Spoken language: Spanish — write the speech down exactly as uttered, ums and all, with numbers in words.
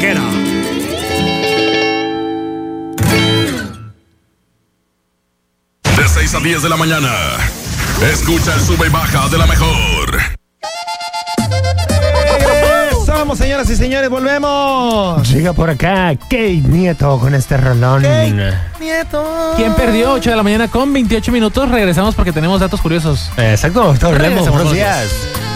Mensajera. De seis a diez de la mañana. Escucha el sube y baja de la mejor. Somos, señoras y señores, volvemos. Llega por acá Kate Nieto con este rolón. Kate Nieto. ¿Quién perdió? ocho de la mañana con veintiocho minutos. Regresamos porque tenemos datos curiosos. Exacto, doctor Lemos, buenos días.